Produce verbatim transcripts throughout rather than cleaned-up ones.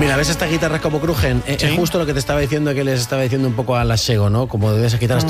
Mira, ¿ves estas guitarras como crujen? ¿Sí? Es justo lo que te estaba diciendo, que les estaba diciendo un poco a la Sego, ¿no? Como de esas guitarras.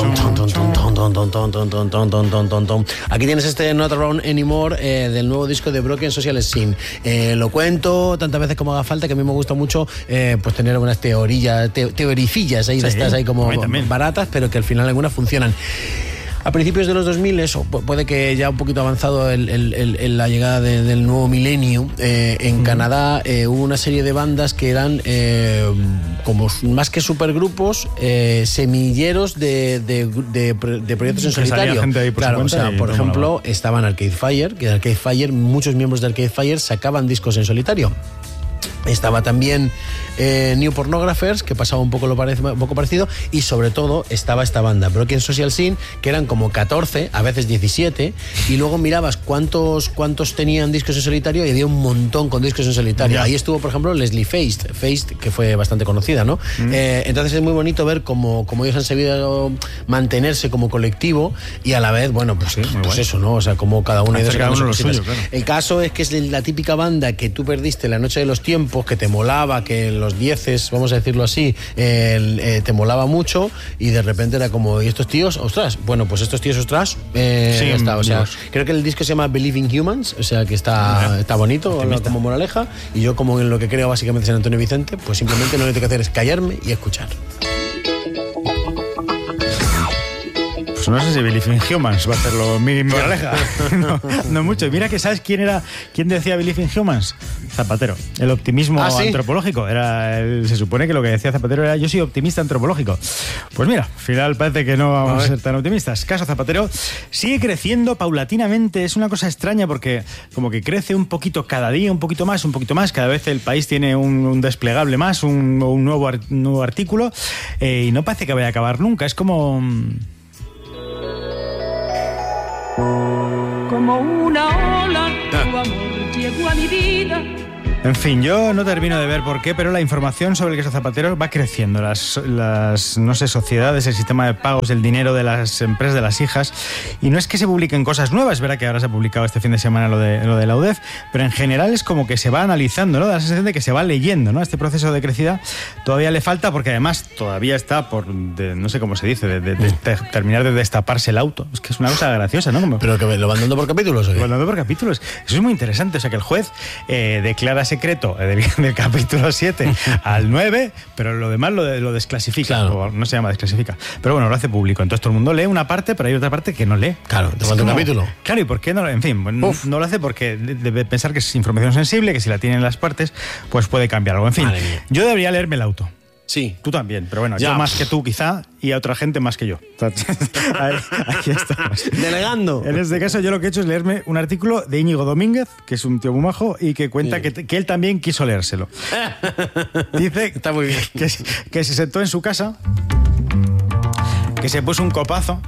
Aquí tienes este Not Around Anymore eh, del nuevo disco de Broken Social Scene. Eh, lo cuento tantas veces como haga falta, que a mí me gusta mucho eh, pues tener unas teorías, te, teoricillas ahí, sí, de estas ahí como baratas, pero que al final algunas funcionan. A principios de los dos mil, o puede que ya un poquito avanzado el, el, el, el, la llegada de, del nuevo milenio, eh, en mm. Canadá eh, hubo una serie de bandas que eran eh, como más que supergrupos, eh, semilleros de, de, de, de proyectos en solitario. Claro, o sea, por ejemplo, molaba. Estaban Arcade Fire, que de Arcade Fire, muchos miembros de Arcade Fire sacaban discos en solitario. Estaba también eh, New Pornographers, que pasaba un poco lo parec- un poco parecido, y sobre todo estaba esta banda Broken Social Scene, que eran como catorce, a veces diecisiete, y luego mirabas cuántos cuántos tenían discos en solitario y había un montón con discos en solitario. Yeah. Ahí estuvo, por ejemplo, Leslie Feist, Feist, que fue bastante conocida, ¿no? Mm. Eh, entonces es muy bonito ver cómo, cómo ellos han sabido mantenerse como colectivo y a la vez, bueno, pues, sí, pues eso, ¿no? O sea, como cada uno de ellos. Cada uno lo suyo, claro. El caso es que es la típica banda que tú perdiste la noche de los tiempos, que te molaba, que en los dieces, vamos a decirlo así, eh, eh, te molaba mucho, y de repente era como, ¿y estos tíos? Ostras, bueno, pues estos tíos, ostras, eh, sí, está, o sea, Dios. Creo que el disco se llama Believe in Humans, o sea, que está, está bonito, como moraleja, y yo, como en lo que creo básicamente es en Antonio Vicente, pues simplemente lo que tengo que hacer es callarme y escuchar. Pues no sé si Believe in Humans va a ser lo mínimo moraleja. No, no mucho. Y mira que ¿sabes quién era, quién decía Believe in Humans? Zapatero. El optimismo ¿Ah, sí? antropológico. Era el, se supone que lo que decía Zapatero era: yo soy optimista antropológico. Pues mira, al final parece que no vamos a, a ser tan optimistas. Caso Zapatero sigue creciendo paulatinamente. Es una cosa extraña porque como que crece un poquito cada día, un poquito más, un poquito más. Cada vez el país tiene un, un desplegable más, un, un nuevo, un nuevo artículo, eh, y no parece que vaya a acabar nunca. Es como... Como una ola, tu amor llegó a mi vida. En fin, yo no termino de ver por qué, pero la información sobre el queso Zapatero va creciendo. Las, las, no sé, sociedades, el sistema de pagos, el dinero de las empresas, de las hijas. Y no es que se publiquen cosas nuevas, es verdad que ahora se ha publicado este fin de semana lo de, lo de la U D E F, pero en general es como que se va analizando, ¿no? Da la sensación de que se va leyendo, ¿no? Este proceso de crecida todavía le falta, porque además todavía está por, de, no sé cómo se dice, de, de, de, de terminar de destaparse el auto. Es que es una cosa graciosa, ¿no? Como, ¿Pero que lo van dando por capítulos o qué? Lo van dando por capítulos. Eso es muy interesante. O sea, que el juez eh, declara secreto del, del capítulo siete al nueve, pero lo demás lo, lo desclasifica, claro. O no se llama desclasifica, pero bueno, lo hace público. Entonces todo el mundo lee una parte, pero hay otra parte que no lee. Claro, te falta un capítulo. Claro, ¿y por qué no? En fin, no, no lo hace porque debe pensar que es información sensible, que si la tienen las partes, pues puede cambiar algo. En fin, yo debería leerme el auto. Sí. Tú también, pero bueno, ya. Yo más que tú quizá, y a otra gente más que yo. Ahí, aquí estamos. Delegando. En este caso yo lo que he hecho es leerme un artículo de Íñigo Domínguez, que es un tío muy majo, y que cuenta sí. que, que él también quiso leérselo. Dice Está muy bien. Que, que se sentó en su casa, que se puso un copazo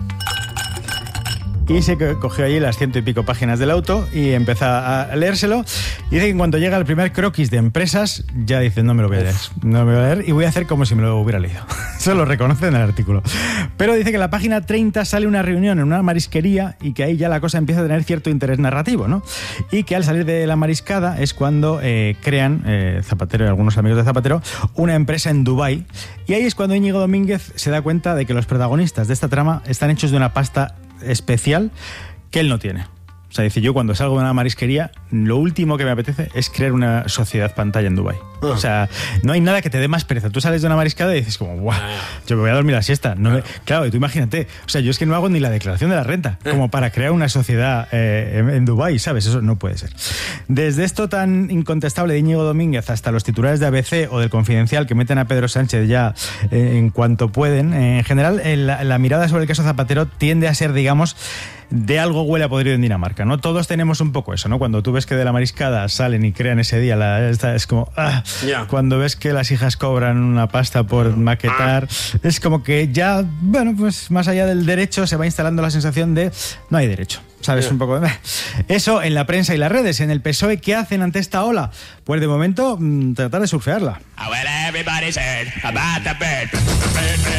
y se cogió allí las ciento y pico páginas del auto y empezó a leérselo. Y dice que cuando llega el primer croquis de empresas, ya dice, no me lo voy a leer, no me lo voy a leer, y voy a hacer como si me lo hubiera leído. Eso lo reconoce en el artículo. Pero dice que en la página treinta sale una reunión en una marisquería y que ahí ya la cosa empieza a tener cierto interés narrativo, ¿no? Y que al salir de la mariscada es cuando eh, crean, eh, Zapatero y algunos amigos de Zapatero, una empresa en Dubái. Y ahí es cuando Íñigo Domínguez se da cuenta de que los protagonistas de esta trama están hechos de una pasta especial que él no tiene. O sea, dice, yo cuando salgo de una marisquería, lo último que me apetece es crear una sociedad pantalla en Dubái. Uh. O sea, no hay nada que te dé más pereza. Tú sales de una mariscada y dices como, guau, yo me voy a dormir la siesta. No, claro, y tú imagínate, o sea, yo es que no hago ni la declaración de la renta como para crear una sociedad eh, en, en Dubái, ¿sabes? Eso no puede ser. Desde esto tan incontestable de Íñigo Domínguez hasta los titulares de A B C o del Confidencial que meten a Pedro Sánchez ya eh, en cuanto pueden, eh, en general, en la, la mirada sobre el caso Zapatero tiende a ser, digamos, de algo huele a podrido en Dinamarca, ¿no? Todos tenemos un poco eso, ¿no? Cuando tú ves que de la mariscada salen y crean ese día, la, esta, es como... Ah, yeah. Cuando ves que las hijas cobran una pasta por maquetar, es como que ya, bueno, pues más allá del derecho se va instalando la sensación de no hay derecho. ¿Sabes? Yeah. Un poco de... Eso en la prensa y las redes. En el P S O E, ¿qué hacen ante esta ola? Pues de momento, mmm, tratar de surfearla.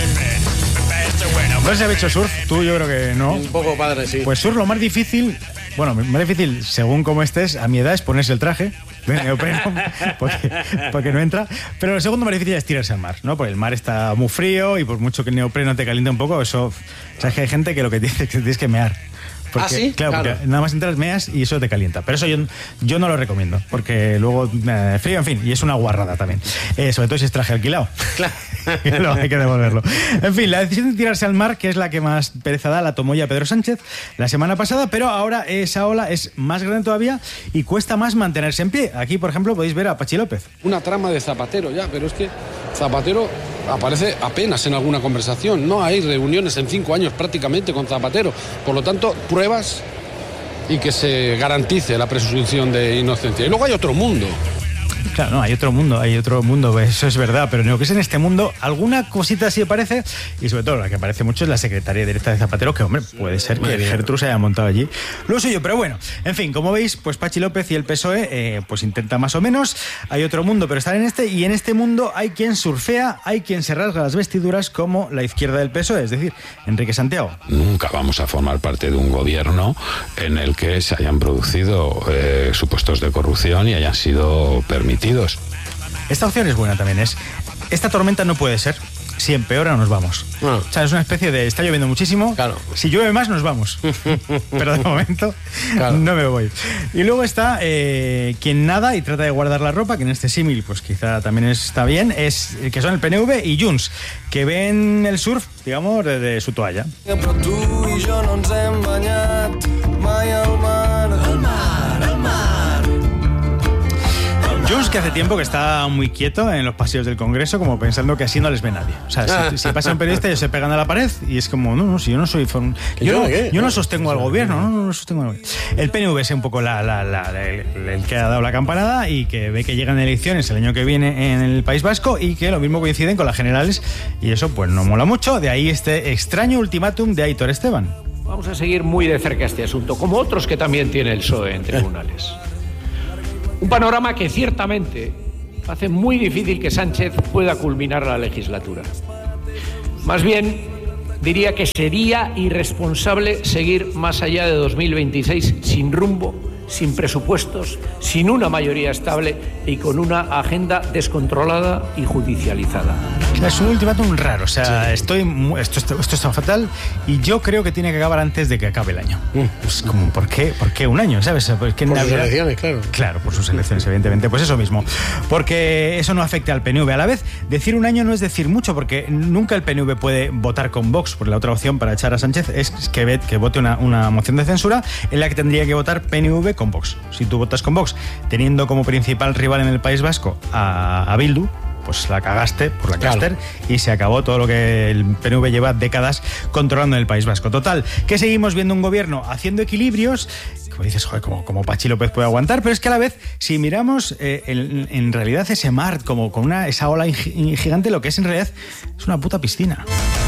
¿No se ha hecho surf? Tú yo creo que no. Un poco padre, sí. Pues surf lo más difícil Bueno, más difícil, según cómo estés, a mi edad, es ponerse el traje de neopreno, porque, porque no entra. Pero lo segundo más difícil es tirarse al mar, ¿no? Porque el mar está muy frío y por mucho que el neopreno te caliente un poco, eso... Sabes que hay gente que lo que tienes que tienes que mear. Porque, ¿Ah, sí? Claro, Claro. porque nada más entras, meas y eso te calienta. Pero eso yo, yo no lo recomiendo, porque luego eh, frío, en fin, y es una guarrada también. Eh, sobre todo si es traje alquilado. Claro. Luego hay que devolverlo. En fin, la decisión de tirarse al mar, que es la que más pereza da, la tomó ya Pedro Sánchez la semana pasada, pero ahora esa ola es más grande todavía y cuesta más mantenerse en pie. Aquí, por ejemplo, podéis ver a Pachi López. Una trama de Zapatero ya, pero es que Zapatero aparece apenas en alguna conversación. No hay reuniones en cinco años prácticamente con Zapatero. Por lo tanto, pruebas y que se garantice la presunción de inocencia. Y luego hay otro mundo. Claro, no, hay otro mundo, hay otro mundo, eso es verdad, pero en lo que es en este mundo, alguna cosita sí aparece, y sobre todo la que aparece mucho es la secretaria directa de Zapatero, que, hombre, puede ser que Gertrudis se haya montado allí lo suyo, pero bueno, en fin, como veis, pues Pachi López y el P S O E, eh, pues intenta más o menos, hay otro mundo, pero están en este, y en este mundo hay quien surfea, hay quien se rasga las vestiduras como la izquierda del P S O E, es decir, Enrique Santiago. Nunca vamos a formar parte de un gobierno en el que se hayan producido eh, supuestos de corrupción y hayan sido permitidos. Esta opción es buena también, es esta tormenta no puede ser, si empeora nos vamos. Ah. O sea, es una especie de está lloviendo muchísimo, Claro. Si llueve más nos vamos, pero de momento Claro. no me voy. Y luego está eh, quien nada y trata de guardar la ropa, que en este símil pues quizá también está bien, es que son el P N V y Junts, que ven el surf, digamos, desde su toalla. Però tu i jo no ens hem banyat mai al mar. Al mar, al mar. Junts, que hace tiempo que está muy quieto en los pasillos del Congreso, como pensando que así no les ve nadie. O sea, si, si pasa un periodista, ellos se pegan a la pared y es como, no, no, si yo no soy... form- ¿Que Yo, yo no, qué? yo no sostengo al gobierno, no, no, no sostengo al gobierno. El P N V es un poco la, la, la, el, el que ha dado la campanada y que ve que llegan elecciones el año que viene en el País Vasco y que lo mismo coinciden con las generales y eso pues no mola mucho. De ahí este extraño ultimátum de Aitor Esteban. Vamos a seguir muy de cerca este asunto, como otros que también tiene el P S O E en tribunales. Un panorama que ciertamente hace muy difícil que Sánchez pueda culminar la legislatura. Más bien, diría que sería irresponsable seguir más allá de dos mil veintiséis sin rumbo, sin presupuestos, sin una mayoría estable y con una agenda descontrolada y judicializada. Es un ultimátum raro, o sea, estoy mu- esto, esto, esto está fatal y yo creo que tiene que acabar antes de que acabe el año. Pues como, ¿por qué? ¿Por qué un año? ¿Sabes? Porque en Por sus Navidad- elecciones, claro. Claro, por sus elecciones, evidentemente. Pues eso mismo. Porque eso no afecta al P N V. A la vez, decir un año no es decir mucho, porque nunca el P N V puede votar con Vox, porque la otra opción para echar a Sánchez es que, ve- que vote una, una moción de censura en la que tendría que votar P N V con Vox. Si tú votas con Vox, teniendo como principal rival en el País Vasco a, a Bildu, pues la cagaste por la Claro. caster y se acabó todo lo que el P N V lleva décadas controlando en el País Vasco. Total, que seguimos viendo un gobierno haciendo equilibrios, como dices, joder, como, como Pachi López puede aguantar, pero es que a la vez, si miramos eh, en, en realidad ese mar, como con una, esa ola gi- gigante, lo que es en realidad es una puta piscina.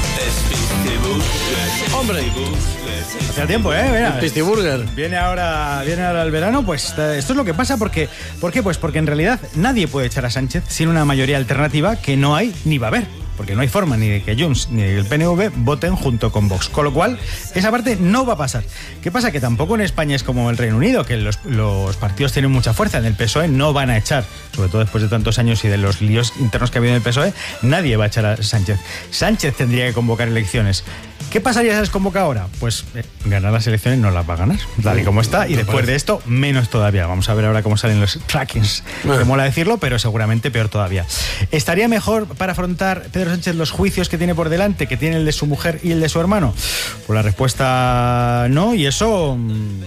Hombre, Hace tiempo, ¿eh? Mira, el Pistiburger. Viene ahora, viene ahora el verano, pues eh, esto es lo que pasa porque, ¿por qué? Pues porque en realidad nadie puede echar a Sánchez sin una mayoría alternativa que no hay ni va a haber. Porque no hay forma ni de que Junts ni el P N V voten junto con Vox. Con lo cual, esa parte no va a pasar. ¿Qué pasa? Que tampoco en España es como el Reino Unido, que los, los partidos tienen mucha fuerza. En el P S O E no van a echar, sobre todo después de tantos años y de los líos internos que ha habido en el P S O E, nadie va a echar a Sánchez. Sánchez tendría que convocar elecciones. ¿Qué pasaría si las convoca ahora? Pues eh, ganar las elecciones no las va a ganar, tal y como está, y después de esto, menos todavía. Vamos a ver ahora cómo salen los trackings. Me mola decirlo, pero seguramente peor todavía. ¿Estaría mejor para afrontar Pedro Sánchez los juicios que tiene por delante, que tiene el de su mujer y el de su hermano? Pues la respuesta no, y eso... mm,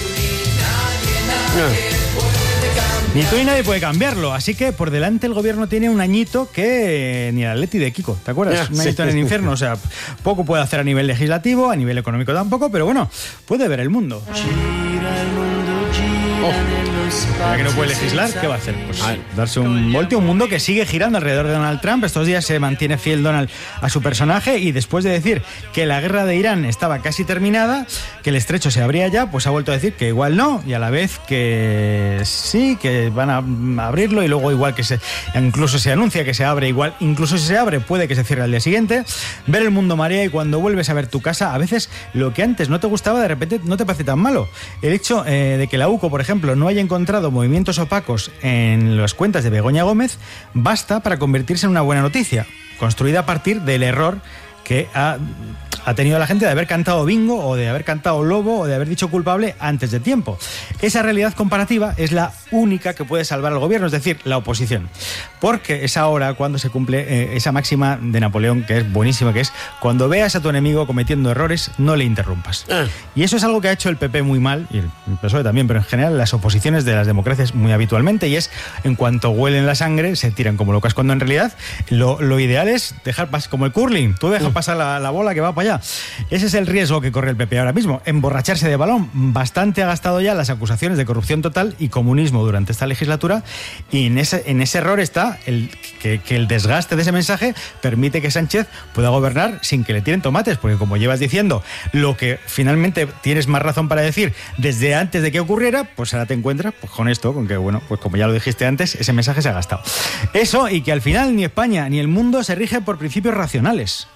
Ni tú ni nadie puede cambiarlo, así que por delante el gobierno tiene un añito que eh, ni el Atleti de Kiko, ¿te acuerdas? Ya, Un añito sí. en el infierno, o sea, poco puede hacer a nivel legislativo, a nivel económico tampoco, pero bueno, puede ver el mundo. Oh. ¿Para que no puede legislar? ¿Qué va a hacer? Pues darse un voltio, un mundo que sigue girando alrededor de Donald Trump. Estos días se mantiene fiel Donald a su personaje y después de decir que la guerra de Irán estaba casi terminada, que el estrecho se abría ya, pues ha vuelto a decir que igual no, y a la vez que sí, que van a abrirlo, y luego igual que se incluso se anuncia que se abre, igual incluso si se abre puede que se cierre al día siguiente. Ver el mundo marea, y cuando vuelves a ver tu casa, a veces lo que antes no te gustaba de repente no te parece tan malo. El hecho eh, de que la U C O, por ejemplo, no haya encontrado movimientos opacos en las cuentas de Begoña Gómez basta para convertirse en una buena noticia, construida a partir del error que ha, ha tenido la gente de haber cantado bingo, o de haber cantado lobo, o de haber dicho culpable antes de tiempo. Esa realidad comparativa es la única que puede salvar al gobierno, es decir, la oposición. Porque es ahora cuando se cumple eh, esa máxima de Napoleón, que es buenísima, que es: cuando veas a tu enemigo cometiendo errores, no le interrumpas. Ah. Y eso es algo que ha hecho el P P muy mal, y el P S O E también, pero en general las oposiciones de las democracias muy habitualmente, y es: en cuanto huelen la sangre, se tiran como locas, cuando en realidad lo, lo ideal es dejar pasar, como el curling, tú dejas pasar la, la bola que va para allá. Ese es el riesgo que corre el P P ahora mismo, emborracharse de balón. Bastante ha gastado ya las acusaciones de corrupción total y comunismo durante esta legislatura, y en ese, en ese error está el, que, que el desgaste de ese mensaje permite que Sánchez pueda gobernar sin que le tiren tomates, porque como llevas diciendo, lo que finalmente tienes más razón para decir desde antes de que ocurriera, pues ahora te encuentras pues con esto, con que, bueno, pues como ya lo dijiste antes, ese mensaje se ha gastado. Eso, y que al final ni España ni el mundo se rige por principios racionales.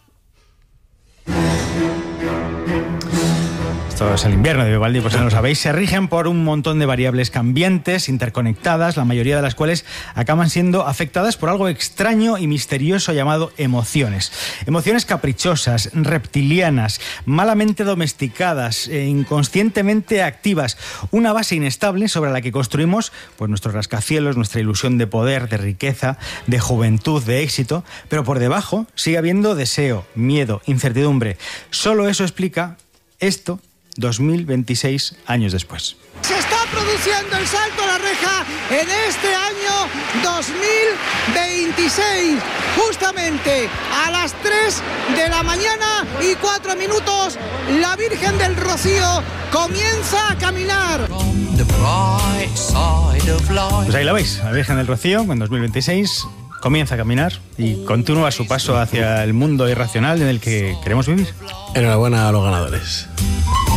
Esto es el invierno de Vivaldi, por si no lo sabéis. Se rigen por un montón de variables cambiantes, interconectadas, la mayoría de las cuales acaban siendo afectadas por algo extraño y misterioso llamado emociones. Emociones caprichosas, reptilianas, malamente domesticadas, e inconscientemente activas. Una base inestable sobre la que construimos pues nuestros rascacielos, nuestra ilusión de poder, de riqueza, de juventud, de éxito. Pero por debajo sigue habiendo deseo, miedo, incertidumbre. Solo eso explica esto dos mil veintiséis años después. Se está produciendo el salto a la reja en este año dos mil veintiséis, justamente a las tres de la mañana y cuatro minutos, la Virgen del Rocío comienza a caminar. Pues ahí la veis, la Virgen del Rocío en dos mil veintiséis comienza a caminar y continúa su paso hacia el mundo irracional en el que queremos vivir. Enhorabuena a los ganadores.